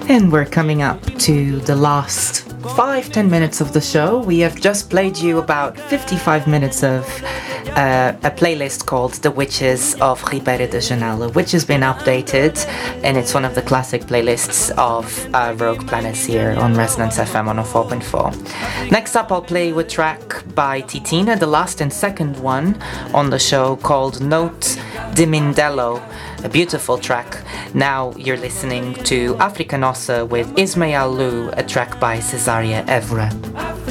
And we're coming up to the last 5-10 minutes of the show. We have just played you about 55 minutes of a playlist called The Witches of Ribeira de Janela, which has been updated, and it's one of the classic playlists of Rogue Planets here on Resonance FM 104.4. Next up, I'll play you a track by Titina, the last and second one on the show, called Note de Mindelo, a beautiful track. Now you're listening to Africa Nossa with Ismael Lou, a track by Cesaria Evra.